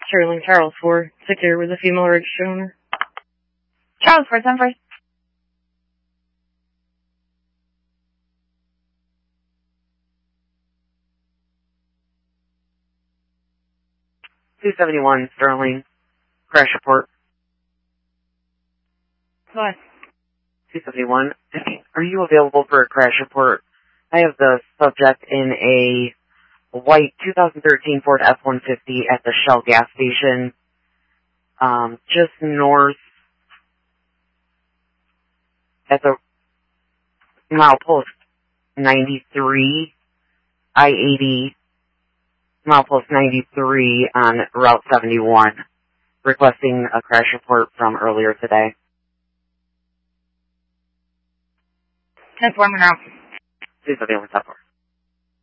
Sterling Charles 4, secure with a female registered owner. Charles 4, 7 first. $271 Sterling. Crash report. Go ahead. 271. Are you available for a crash report? I have the subject in a white 2013 Ford F-150 at the Shell gas station, just north at the milepost 93, I-80, milepost 93 on Route 71, requesting a crash report from earlier today. 10-4, Monroe. Please avail with that.